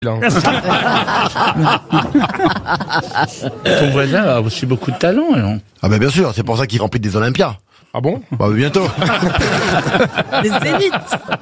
Ton voisin a aussi beaucoup de talent, alors. Ah bah bien sûr, c'est pour ça qu'il remplit des Olympias. Ah bon? Bah bientôt. Les zéniths.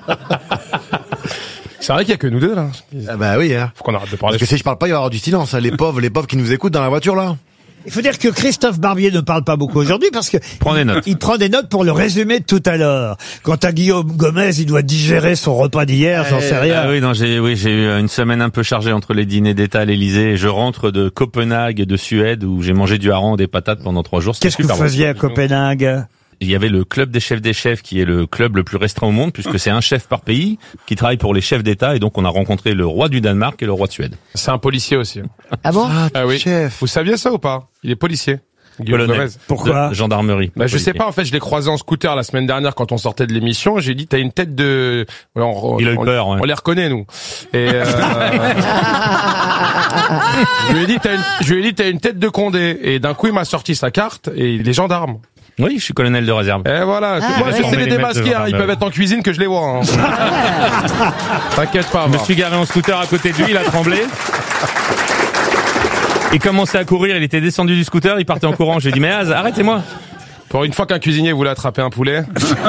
C'est vrai qu'il y a que nous deux, là. Ah bah oui, hein. Faut qu'on arrête de parler. Parce que si je parle pas, il va y avoir du silence, hein. Les pauvres qui nous écoutent dans la voiture, là. Il faut dire que Christophe Barbier ne parle pas beaucoup aujourd'hui parce que il prend des notes pour le résumé de tout à l'heure. Quant à Guillaume Gomez, il doit digérer son repas d'hier, j'en sais rien. Ah oui, non, j'ai eu une semaine un peu chargée entre les dîners d'État à l'Élysée et je rentre de Copenhague et de Suède où j'ai mangé du hareng et des patates pendant 3 jours. Qu'est-ce que vous faisiez à Copenhague? Il y avait le club des chefs qui est le club le plus restreint au monde puisque c'est un chef par pays qui travaille pour les chefs d'État et donc on a rencontré le roi du Danemark et le roi de Suède. C'est un policier aussi. Ah bon? Ah oui. Chef. Vous saviez ça ou pas? Il est policier. Guillaume Colonel. Gomez. Pourquoi? De gendarmerie. Bah, je sais pas, en fait, je l'ai croisé en scooter la semaine dernière quand on sortait de l'émission. J'ai dit, t'as une tête de... Il a eu peur, ouais. On les reconnaît, nous. Et je lui ai dit, t'as une tête de Condé. Et d'un coup, il m'a sorti sa carte et il est gendarme. Oui, je suis colonel de réserve. Et voilà. Moi, je sais les démasquer, hein. Ils peuvent être en cuisine que je les vois, hein. T'inquiète pas, Je me suis garé en scooter à côté de lui, il a tremblé. Il commençait à courir, il était descendu du scooter, il partait en courant. J'ai dit, mais Az, arrêtez-moi. Pour une fois qu'un cuisinier voulait attraper un poulet.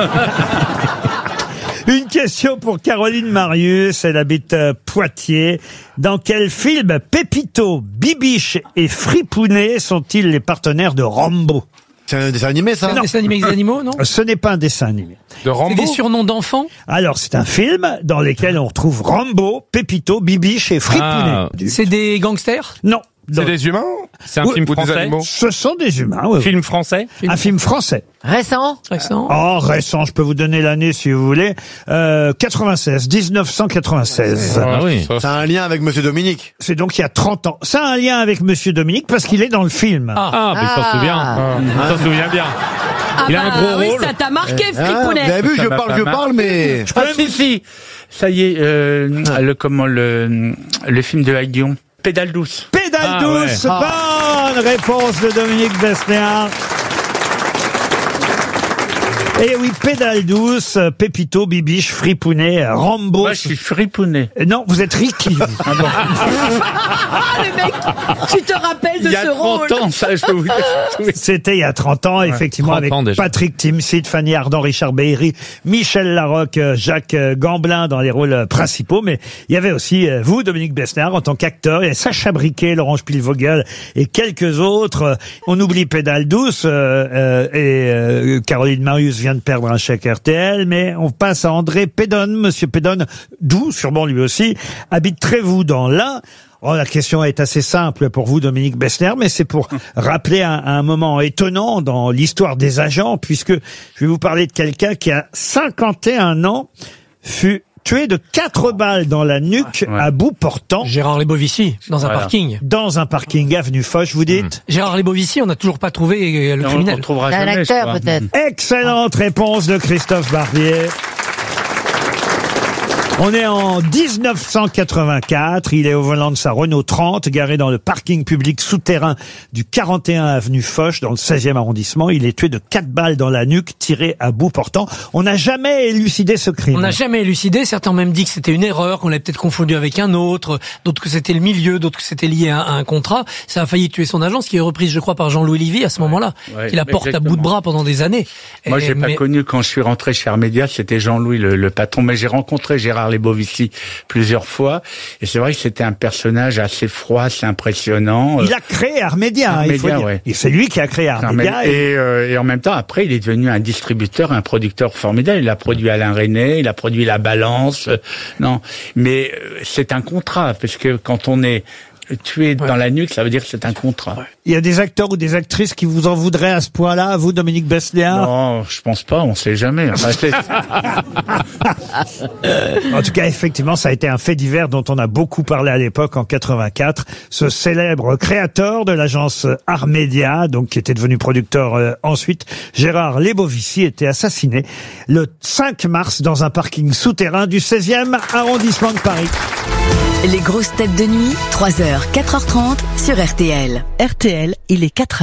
Une question pour Caroline Marius, elle habite Poitiers. Dans quel film Pépito, Bibiche et Fripounet sont-ils les partenaires de Rambo? C'est un dessin animé, ça? C'est un dessin animé avec des animaux, non? Ce n'est pas un dessin animé. De Rambo. C'est des surnoms d'enfants? Alors, c'est un film dans lequel on retrouve Rambo, Pépito, Bibiche et Fripounet. C'est des gangsters? Non. C'est des humains? C'est un film Ou des français. animaux? Ce sont des humains, oui. Film français. Un film français. Récent? Oh, récent, je peux vous donner l'année si vous voulez. 1996. Ah oui. C'est un lien avec Monsieur Dominique. C'est donc il y a 30 ans. Ça a un lien avec Monsieur Dominique parce qu'il est dans le film. Ah, mais il s'en souvient. Il s'en souvient bien. Il a un gros oui, rôle. ça t'a marqué, Hein, Fripounet. vous avez vu, Ça je m'a pas parle, mais... Si. Ça y est, le film de Haguillon. Pédale douce. Pédale Ah, douce, bonne réponse de Dominique Besnéard. Et oui, Pédale douce, Pépito, Bibiche, Fripounet, Rambo. Moi, je suis fripounet. Non, vous êtes Ricky. Ah, le mec, tu te rappelles de Il y a ce 30 rôle. ans, ça, je peux vous dire. C'était il y a 30 ans, effectivement, 30 avec ans déjà. Patrick Timsit, Fanny Ardant, Richard Bailly, Michel Larocque, Jacques Gamblin dans les rôles principaux. Mais il y avait aussi vous, Dominique Besnéard, en tant qu'acteur, et Sacha Briquet, Laurent Spielvogel et quelques autres. On oublie Pédale douce et Caroline Marius vient de perdre un chèque RTL, mais on passe à André Pédonne. Monsieur Pédonne, d'où, sûrement lui aussi, habiterez-vous dans l'Ain? Oh, la question est assez simple pour vous, Dominique Besnéard, mais c'est pour rappeler un moment étonnant dans l'histoire des agents, puisque je vais vous parler de quelqu'un qui a 51 ans, fut tué de 4 balles dans la nuque à bout portant. Gérard Lebovici, dans un parking. Dans un parking avenue Foch, vous dites? Gérard Lebovici, on n'a toujours pas trouvé le On criminel. trouvera Un jamais, je acteur, crois. peut-être. Excellente réponse de Christophe Barbier. On est en 1984, il est au volant de sa Renault 30, garé dans le parking public souterrain du 41 avenue Foch, dans le 16e arrondissement. Il est tué de 4 balles dans la nuque, tiré à bout portant. On n'a jamais élucidé ce crime. On n'a jamais élucidé. Certains ont même dit que c'était une erreur, qu'on l'avait peut-être confondu avec un autre, d'autres que c'était le milieu, d'autres que c'était lié à un contrat. Ça a failli tuer son agence, qui est reprise, je crois, par Jean-Louis Livy à ce moment-là, Ouais, qui la porte à bout de bras pendant des années. Moi, j'ai pas connu quand je suis rentré chez Armédia, c'était Jean-Louis le patron, mais j'ai rencontré Gérard Lebovici plusieurs fois, et c'est vrai que c'était un personnage assez froid, assez impressionnant. Il a créé Armédia, il faut Armédia, dire. ouais. Et c'est lui qui a créé Armédia. Et en même temps, après, il est devenu un distributeur, un producteur formidable. Il a produit Alain René, il a produit La Balance. Non, mais c'est un contrat, parce que quand on est tué dans la nuque, ça veut dire que c'est un contrat. Il y a des acteurs ou des actrices qui vous en voudraient à ce point-là, vous, Dominique Besnéard? Non, je pense pas, on sait jamais. Enfin, En tout cas, effectivement, ça a été un fait divers dont on a beaucoup parlé à l'époque, en 84. Ce célèbre créateur de l'agence Armédia, donc qui était devenu producteur ensuite, Gérard Lebovici, était assassiné le 5 mars dans un parking souterrain du 16e arrondissement de Paris. Les grosses têtes de nuit, 3h, 4h30 sur RTL. RTL, il est 4h.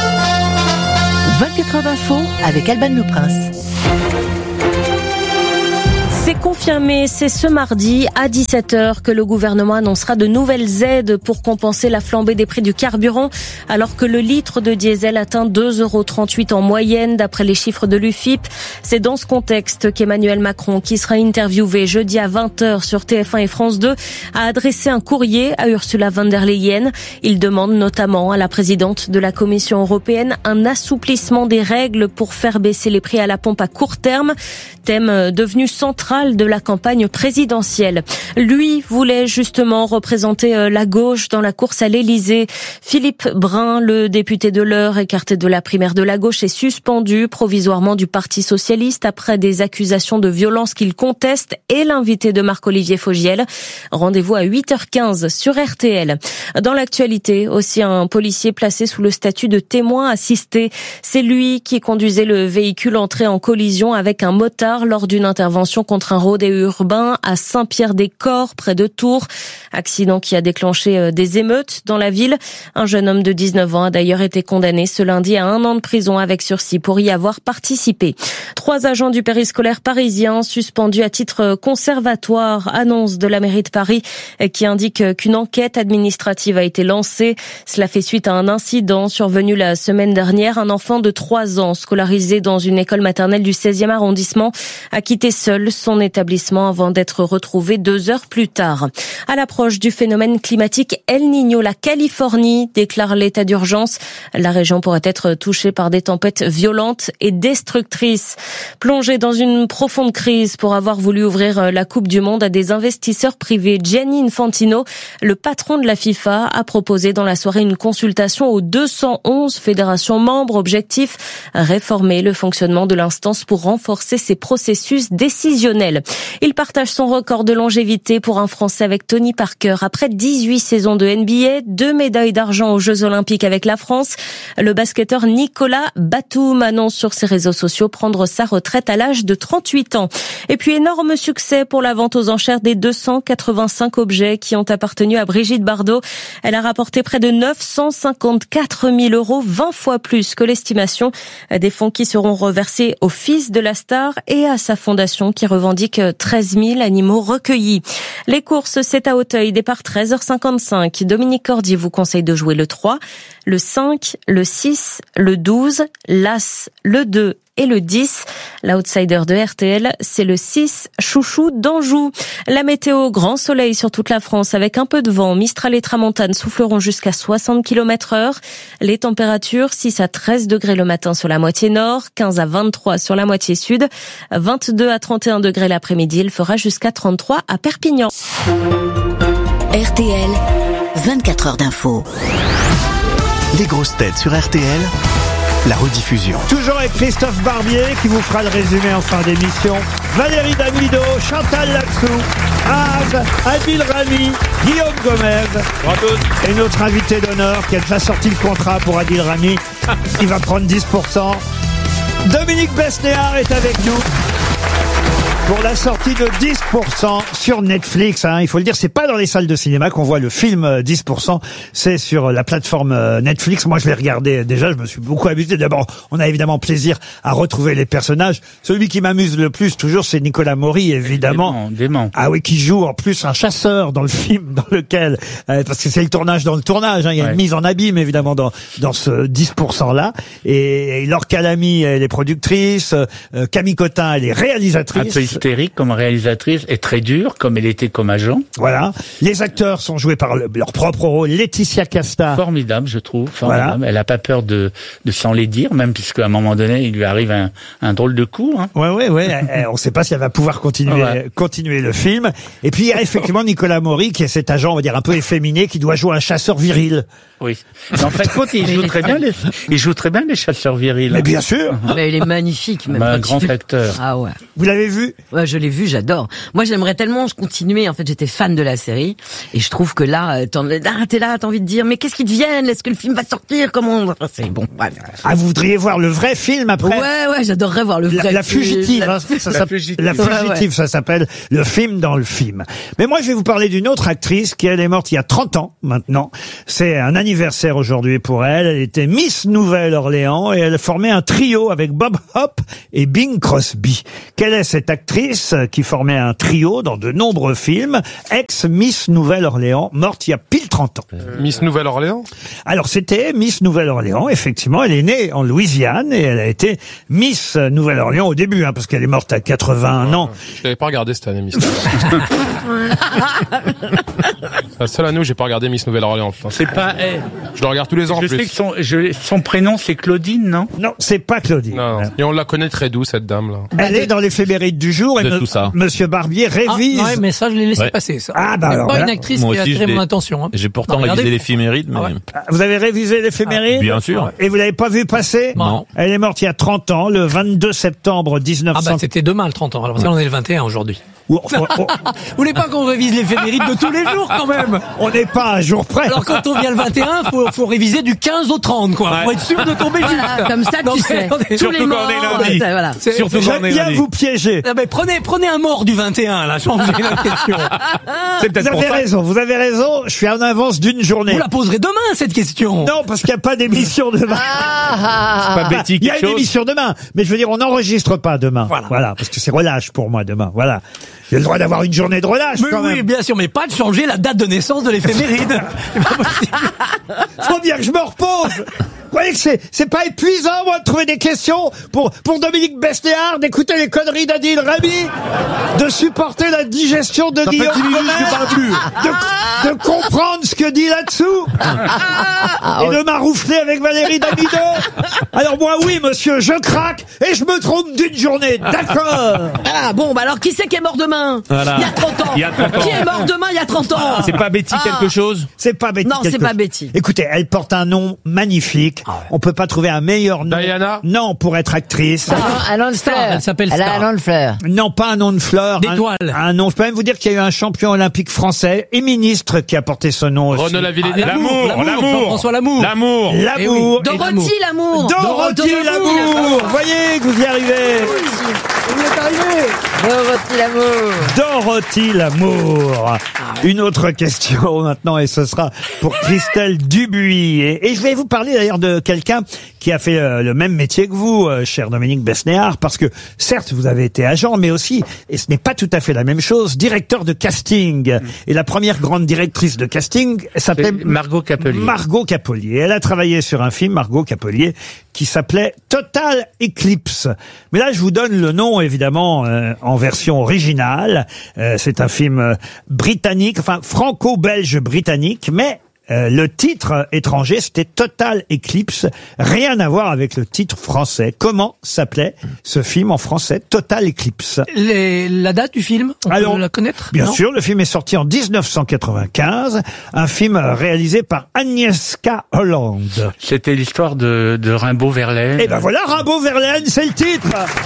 24 heures d'info avec Alban Le Prince. C'est confirmé, c'est ce mardi à 17h que le gouvernement annoncera de nouvelles aides pour compenser la flambée des prix du carburant, alors que le litre de diesel atteint 2,38 € en moyenne d'après les chiffres de l'UFIP. C'est dans ce contexte qu'Emmanuel Macron, qui sera interviewé jeudi à 20h sur TF1 et France 2, a adressé un courrier à Ursula von der Leyen. Il demande notamment à la présidente de la Commission européenne un assouplissement des règles pour faire baisser les prix à la pompe à court terme, thème devenu central de la campagne présidentielle. Lui voulait justement représenter la gauche dans la course à l'Élysée. Philippe Brun, le député de l'Eure, écarté de la primaire de la gauche, est suspendu provisoirement du Parti socialiste après des accusations de violence qu'il conteste, et l'invité de Marc-Olivier Fogiel. Rendez-vous à 8h15 sur RTL. Dans l'actualité, aussi un policier placé sous le statut de témoin assisté. C'est lui qui conduisait le véhicule entré en collision avec un motard lors d'une intervention contre un rodéo urbain à Saint-Pierre-des-Corps, près de Tours. Accident qui a déclenché des émeutes dans la ville. Un jeune homme de 19 ans a d'ailleurs été condamné ce lundi à 1 an de prison avec sursis pour y avoir participé. 3 agents du périscolaire parisien suspendus à titre conservatoire, annonce de la mairie de Paris qui indique qu'une enquête administrative a été lancée. Cela fait suite à un incident survenu la semaine dernière. Un enfant de 3 ans scolarisé dans une école maternelle du 16e arrondissement a quitté seul son établissement avant d'être retrouvé 2 heures plus tard. À l'approche du phénomène climatique El Niño, la Californie déclare l'état d'urgence. La région pourrait être touchée par des tempêtes violentes et destructrices. Plongée dans une profonde crise pour avoir voulu ouvrir la Coupe du Monde à des investisseurs privés, Gianni Infantino, le patron de la FIFA, a proposé dans la soirée une consultation aux 211 fédérations membres. Objectif, réformer le fonctionnement de l'instance pour renforcer ses processus décisionnels. Il partage son record de longévité pour un Français avec Tony Parker. Après 18 saisons de NBA, 2 médailles d'argent aux Jeux Olympiques avec la France, le basketteur Nicolas Batum annonce sur ses réseaux sociaux prendre sa retraite à l'âge de 38 ans. Et puis énorme succès pour la vente aux enchères des 285 objets qui ont appartenu à Brigitte Bardot. Elle a rapporté près de 954 000 €, 20 fois plus que l'estimation. Des fonds qui seront reversés au fils de la star et à sa fondation qui revendique 13 000 animaux recueillis. Les courses, c'est à Auteuil, départ 13h55. Dominique Cordier vous conseille de jouer le 3, le 5, le 6, le 12, l'As, le 2 et le 10. L'outsider de RTL, c'est le 6, Chouchou d'Anjou. La météo, grand soleil sur toute la France avec un peu de vent. Mistral et tramontane souffleront jusqu'à 60 km/h. Les températures, 6 à 13 degrés le matin sur la moitié nord, 15 à 23 sur la moitié sud, 22 à 31 degrés l'après-midi. Il fera jusqu'à 33 à Perpignan. RTL, 24 heures d'info. Les grosses têtes sur RTL, la rediffusion. Toujours avec Christophe Barbier qui vous fera le résumé en fin d'émission. Valérie Damido, Chantal Latsou, Az, Adil Rami, Guillaume Gomez. Bonjour. Et notre invité d'honneur qui a déjà sorti le contrat pour Adil Rami. Il va prendre 10%. Dominique Besnéard est avec nous. Pour la sortie de 10% sur Netflix, il faut le dire, c'est pas dans les salles de cinéma qu'on voit le film 10%, c'est sur la plateforme Netflix. Moi, je l'ai regardé déjà, je me suis beaucoup amusé. D'abord, on a évidemment plaisir à retrouver les personnages. Celui qui m'amuse le plus, toujours, c'est Nicolas Maury, évidemment. Dément. Ah oui, qui joue en plus un chasseur dans le film dans lequel, parce que c'est le tournage dans le tournage, il y a une mise en abîme, évidemment, dans ce 10%-là. Et Laure Calamy, elle est productrice, Camille Cotin, elle est réalisatrice. Hystérique comme réalisatrice et très dure comme elle était comme agent. Voilà. Les acteurs sont joués par leur propre rôle. Laetitia Casta. Formidable, je trouve. Formidable. Voilà. Elle a pas peur de s'en les dire, même puisqu'à un moment donné, il lui arrive un drôle de coup. Ouais. On ne sait pas si elle va pouvoir continuer le film. Et puis il y a effectivement Nicolas Maury qui est cet agent, on va dire un peu efféminé, qui doit jouer un chasseur viril. Oui. Mais en fait, il joue très bien les chasseurs virils. Mais bien sûr. Mais il est magnifique, même. Un grand acteur. Ah ouais. Vous l'avez vu? Ouais, je l'ai vu, j'adore. Moi, j'aimerais tellement continuer. En fait, j'étais fan de la série. Et je trouve que là, t'es là, t'as envie de dire, mais qu'est-ce qu'ils deviennent? Est-ce que le film va sortir? Comment? C'est bon, ouais. Ah, vous voudriez voir le vrai film après? Ouais, j'adorerais voir le vrai La fugitive, La fugitive, ça s'appelle le film dans le film. Mais moi, je vais vous parler d'une autre actrice qui, elle est morte il y a 30 ans maintenant. C'est un anniversaire aujourd'hui pour elle. Elle était Miss Nouvelle-Orléans et elle formait un trio avec Bob Hope et Bing Crosby. Quelle est cette actrice actrice qui formait un trio dans de nombreux films, ex-Miss Nouvelle-Orléans, morte il y a pile 30 ans. Miss Nouvelle-Orléans? Alors c'était Miss Nouvelle-Orléans, effectivement, elle est née en Louisiane et elle a été Miss Nouvelle-Orléans au début, parce qu'elle est morte à 81 ans. Je l'avais pas regardé cette année, Miss Nouvelle-Orléans. C'est la seule année où j'ai pas regardé Miss Nouvelle-Orléans. Putain. C'est pas... Je le regarde tous les ans en Je plus. sais que son prénom c'est Claudine, non? Non, c'est pas Claudine. Non. Et on la connaît très douce, cette dame, là. Elle est dans l'éphéméride du jour et De tout ça. Monsieur Barbier révise. ouais, mais ça, je l'ai laissé Ouais. passer, ça. Ah, bah C'est alors, pas voilà. une actrice Moi qui a aussi, attiré je mon l'ai- attention. Hein. J'ai pourtant Non, regardez. révisé l'éphéméride, mais... Ah ouais. Vous avez révisé l'éphéméride? Bien sûr. Et vous l'avez pas vu passer? Non. Elle est morte il y a 30 ans, le 22 septembre 1900. Ah bah c'était demain le 30 ans, alors on est le 21 aujourd'hui. Ou- Vous voulez pas qu'on révise l'éphéméride de tous les jours quand même? On n'est pas à jour près. Alors quand on vient le 21, faut réviser du 15 au 30 quoi, pour être sûr de tomber juste. Voilà, comme ça, Non, tu mais sais. attendez. Tous les morts, voilà. Surtout quand on J'aime est bien lundi. vous piéger. Ah, mais prenez un mort du 21 là, changez la question. C'est Vous peut-être pour avez ça. raison, vous avez raison. Je suis en avance d'une journée. Vous la poserez demain cette question. Non, parce qu'il n'y a pas d'émission demain. C'est pas Betty Il y a quelque une chose. émission demain, mais je veux dire, on n'enregistre pas demain. Voilà. Parce que c'est relâche pour moi demain. Voilà. J'ai le droit d'avoir une journée de relâche Mais quand oui, même. bien sûr, mais pas de changer la date de naissance de l'éphéméride. C'est pas possible. Faut bien que je me repose. Vous voyez que c'est pas épuisant, moi, de trouver des questions pour Dominique Besnéard, d'écouter les conneries d'Adil Rami, de supporter la digestion de Guillaume Gomer, de comprendre ce que dit là-dessous, et de m'arroufler avec Valérie Damido. Alors moi, oui, monsieur, je craque, et je me trompe d'une journée. D'accord. Ah, bon, bah alors qui c'est qui est mort demain? Voilà. Il y a 30 ans. Il y a 30 ans. Qui est mort demain il y a 30 ans? C'est pas Betty quelque chose? C'est pas Betty. Non, c'est quelque pas chose. Betty. Écoutez, elle porte un nom magnifique. On peut pas trouver un meilleur nom. Diana? Non, pour être actrice. Un nom de fleur. Elle s'appelle Elle a Star. un nom de fleur. Non, pas un nom de fleur. D'étoile. Un nom. Je peux même vous dire qu'il y a eu un champion olympique français et ministre qui a porté ce nom aussi. Renaud Lavillenie. Jean-François Lamour. L'amour. L'amour. Eh oui. Dorothy l'amour. Dorothy Lamour. Vous voyez que vous y arrivez. Dorothy Lamour. Dorothy Lamour. Une autre question maintenant, et ce sera pour Christelle Dubuis. Et je vais vous parler d'ailleurs de quelqu'un qui a fait le même métier que vous, cher Dominique Besnéard, parce que certes, vous avez été agent, mais aussi, et ce n'est pas tout à fait la même chose, directeur de casting. Et la première grande directrice de casting s'appelait Margot Capelier. Margot Capelier. Elle a travaillé sur un film, Margot Capelier, qui s'appelait Total Eclipse. Mais là, je vous donne le nom, évidemment, en version originale. C'est un film britannique, enfin franco-belge britannique, mais le titre étranger, c'était Total Eclipse. Rien à voir avec le titre français. Comment s'appelait ce film en français, Total Eclipse? La date du film, on Alors, peut la connaître? Bien Non. sûr, le film est sorti en 1995, un film réalisé par Agnieszka Holland. C'était l'histoire de Rimbaud Verlaine. Et ben voilà, Rimbaud Verlaine, c'est le titre.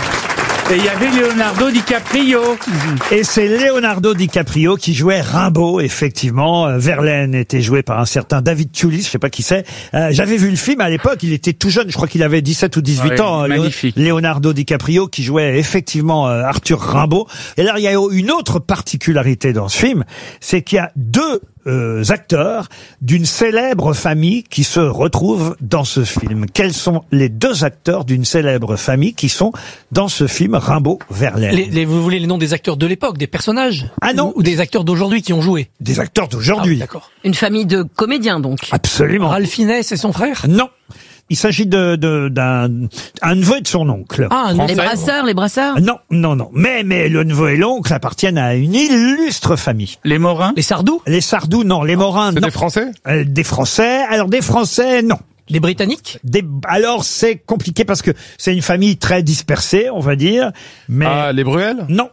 Et il y avait Leonardo DiCaprio. Et c'est Leonardo DiCaprio qui jouait Rimbaud, effectivement. Verlaine était joué par un certain David Thewlis, je sais pas qui c'est. J'avais vu le film à l'époque, il était tout jeune, je crois qu'il avait 17 ou 18 ans. Magnifique. Leonardo DiCaprio qui jouait effectivement Arthur Rimbaud. Et là, il y a une autre particularité dans ce film, c'est qu'il y a deux acteurs d'une célèbre famille qui se retrouvent dans ce film. Quels sont les deux acteurs d'une célèbre famille qui sont dans ce film Rimbaud-Verlaine? Vous voulez les noms des acteurs de l'époque, des personnages? Ah non. Ou des acteurs d'aujourd'hui qui ont joué? Des acteurs Ah oui, d'aujourd'hui. d'accord. Une famille de comédiens donc. Absolument. Ralph Fiennes et son frère? Non. Il s'agit d'un neveu et de son oncle. Ah, un Les brasseurs. Non. Mais le neveu et l'oncle appartiennent à une illustre famille. Les Morins. Les Sardou? Les Sardou, non. Les Morins, C'est non. des Français? Des Français. Alors, des Français, non. Les Britanniques? Alors, c'est compliqué parce que c'est une famille très dispersée, on va dire. Mais Ah, les Bruel? non.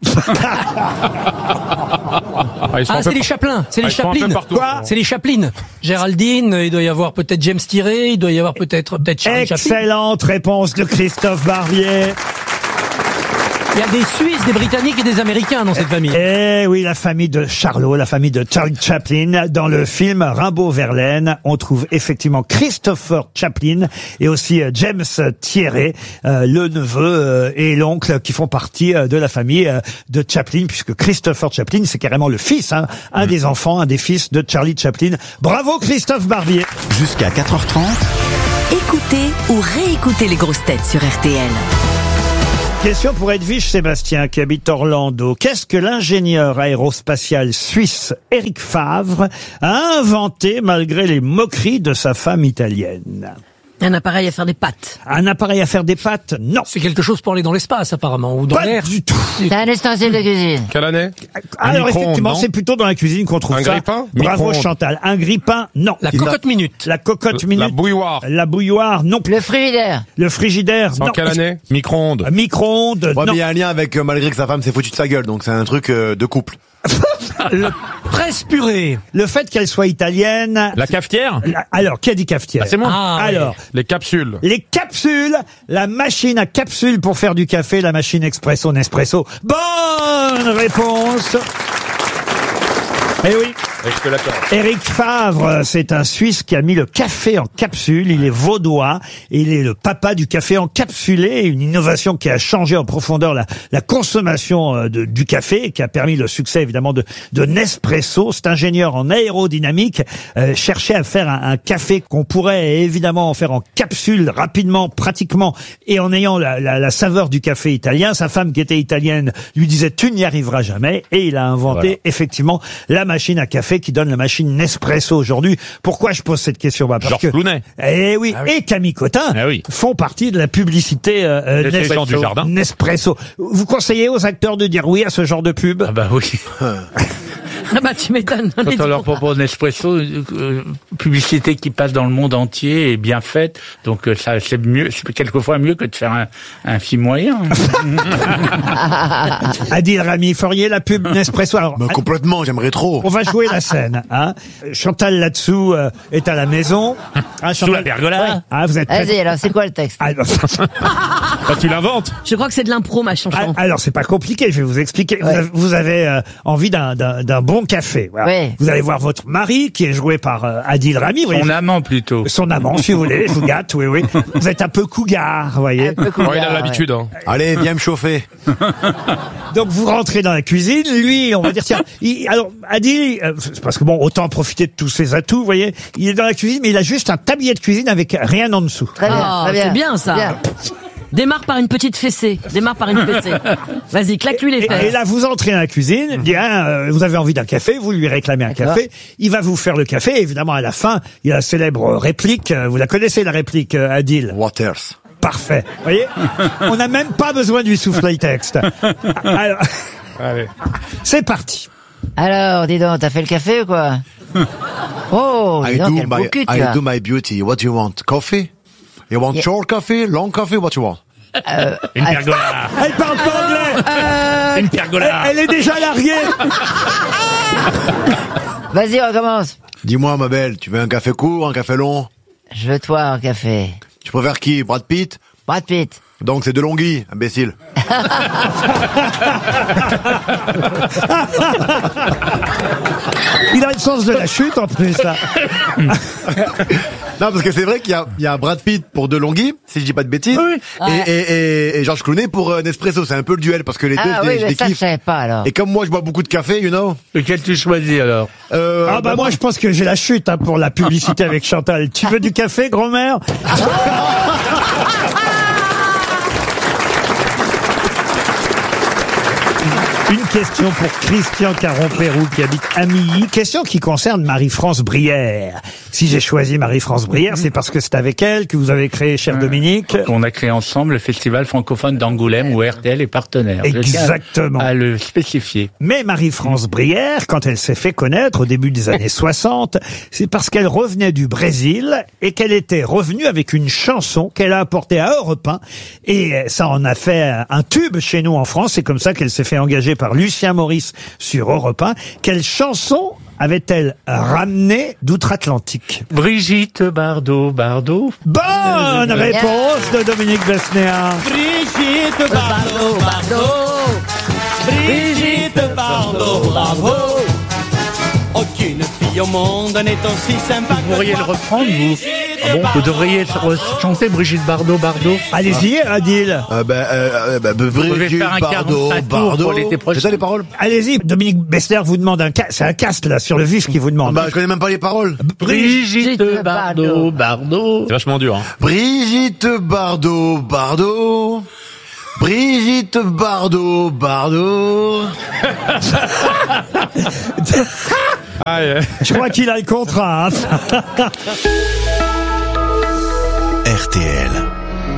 Ils sont un C'est peu les Chaplin. C'est les ils sont un peu Chaplin. partout. Quoi C'est les Chaplin. Géraldine, il doit y avoir peut-être James Tiré, il doit y avoir peut-être Charlie Chaplin. Excellente réponse de Christophe Barbier. Il y a des Suisses, des Britanniques et des Américains dans cette famille. Eh oui, la famille de Charlot, la famille de Charlie Chaplin. Dans le film Rimbaud-Verlaine, on trouve effectivement Christopher Chaplin et aussi James Thierry, le neveu et l'oncle qui font partie de la famille de Chaplin, puisque Christopher Chaplin, c'est carrément le fils, un des enfants, un des fils de Charlie Chaplin. Bravo Christophe Barbier. Jusqu'à 4h30. Écoutez ou réécoutez les grosses têtes sur RTL. Question pour Edwige Sébastien qui habite Orlando. Qu'est-ce que l'ingénieur aérospatial suisse Éric Favre a inventé malgré les moqueries de sa femme italienne? Un appareil à faire des pâtes. Un appareil à faire des pâtes? Non. C'est quelque chose pour aller dans l'espace, apparemment, ou dans Pas l'air. du tout. C'est un ustensile de cuisine. Quelle année? Alors micro-ondes, effectivement, non c'est plutôt dans la cuisine qu'on trouve Un ça. grille-pain? Bravo Micro-ondes. Chantal. Un grille-pain? Non. La cocotte minute. La cocotte minute? La bouilloire. La bouilloire? Non. Le frigidaire. Le frigidaire? En Non. quelle année? Micro-ondes. Micro-ondes? Ouais, mais Non. il y a un lien avec, malgré que sa femme s'est foutue de sa gueule, donc c'est un truc de couple. Le presse-purée. Le fait qu'elle soit italienne. La cafetière? Alors, qui a dit cafetière? C'est moi. Ah, ouais. Alors, Les capsules. les capsules, la machine à capsules pour faire du café, la machine expresso Nespresso. Bonne réponse. Eh oui. Éric Favre, c'est un Suisse qui a mis le café en capsule. Il est vaudois et il est le papa du café encapsulé, une innovation qui a changé en profondeur la consommation du café et qui a permis le succès évidemment de Nespresso. Cet ingénieur en aérodynamique cherchait à faire un café qu'on pourrait évidemment en faire en capsule rapidement, pratiquement et en ayant la saveur du café italien. Sa femme qui était italienne lui disait tu n'y arriveras jamais et il a inventé effectivement la machine à café qui donne la machine Nespresso aujourd'hui. Pourquoi je pose cette question? Parce Georges que Clooney. eh oui, et Camille Cotin font partie de la publicité Gens du jardin. Nespresso. Vous conseillez aux acteurs de dire oui à ce genre de pub? Ah bah oui. Ah bah tu m'étonnes. Quand on leur propose Nespresso, publicité qui passe dans le monde entier et bien faite, donc ça c'est mieux, c'est quelquefois mieux que de faire un film moyen. Adil Rami, feriez la pub Nespresso? Alors, Bah, complètement, j'aimerais trop. on va jouer la scène. Hein. Chantal là-dessous est à la maison. Hein, Sous la pergola. Ah, vous êtes prête? Vas-y, alors c'est quoi le texte? Alors, Bah, tu l'inventes. Je crois que c'est de l'impro, ma chanson. alors, c'est pas compliqué, je vais vous expliquer. Ouais. Vous avez envie d'un bon café. Voilà. Ouais. Vous allez voir votre mari, qui est joué par Adil Rami. Vous Son voyez, amant plutôt. son amant, si vous voulez, je vous gâte, oui, oui. Vous êtes un peu cougar, vous voyez. Un peu Oh, il couillard, a l'habitude. Hein. Allez, viens me chauffer. Donc vous rentrez dans la cuisine, lui, on va dire tiens, alors Adil, c'est parce que bon, autant profiter de tous ses atouts, vous voyez, il est dans la cuisine, mais il a juste un tablier de cuisine avec rien en dessous. Très bien, Oh, très bien. c'est bien ça. Démarre par une petite fessée. Vas-y, claque-lui les Et fesses. là, vous entrez dans la cuisine, il dit, vous avez envie d'un café, vous lui réclamez un café, il va vous faire le café, et évidemment, à la fin, il y a la célèbre réplique, vous la connaissez, la réplique, Adil? Waters. Parfait. Vous voyez? On n'a même pas besoin de lui souffler le texte. Alors, Allez. c'est parti. Alors, dis donc, t'as fait le café ou quoi? Oh, dis donc, quel beau cul, tu I as. do my beauty. What do you want? Coffee? You want Yeah. short coffee? Long coffee? What you want? Une pergola. Elle parle pas anglais. Une pergola. Elle est déjà larguée. Vas-y, recommence. Dis-moi, ma belle, tu veux un café court, un café long? Je veux toi un café. Tu préfères qui? Brad Pitt? Brad Pitt. Donc c'est DeLonghi, imbécile. Il a le sens de la chute en plus. Là. Non, parce que c'est vrai qu'il y a Brad Pitt pour DeLonghi, si je dis pas de bêtises, et Georges Clooney pour Nespresso. C'est un peu le duel, parce que les deux, Ah je oui, les mais ça, je kiffe. savais pas, alors. Et comme moi, je bois beaucoup de café, you know. Lequel tu choisis alors? Ah bah moi je pense que j'ai la chute hein, pour la publicité avec Chantal. Tu veux du café, grand-mère? Une question pour Christian Caron-Pérou qui habite Amilly. Question qui concerne Marie-France Brière. Si j'ai choisi Marie-France Brière, c'est parce que c'est avec elle que vous avez créé, cher Dominique. On a créé ensemble le Festival francophone d'Angoulême où RTL est partenaire. Je tiens Exactement. à le spécifier. Mais Marie-France Brière, quand elle s'est fait connaître au début des années 60, c'est parce qu'elle revenait du Brésil et qu'elle était revenue avec une chanson qu'elle a apportée à Europe 1. Et ça en a fait un tube chez nous en France. C'est comme ça qu'elle s'est fait engager par Lucien Maurice sur Europe 1. Quelle chanson avait-elle ramené d'outre-Atlantique? Brigitte Bardot. Bonne réponse de Dominique Besnéard. Brigitte Bardot. Brigitte Bardot. Aucune fille au monde n'est aussi sympa que Vous pourriez le toi. reprendre, vous? Ah bon? Vous devriez chanter Brigitte Bardot. Allez-y, Adil. Vous devez Brigitte faire un Bardot, 45 tours pour l'été C'est prochain. ça les paroles? Allez-y, Dominique Besnéard vous demande c'est un cast là sur le vif qui vous demande. Bah, je connais même pas les paroles. Brigitte Bardot. C'est vachement dur. Hein. Brigitte Bardot. Brigitte Bardot. Je crois qu'il a le contrat. Hein.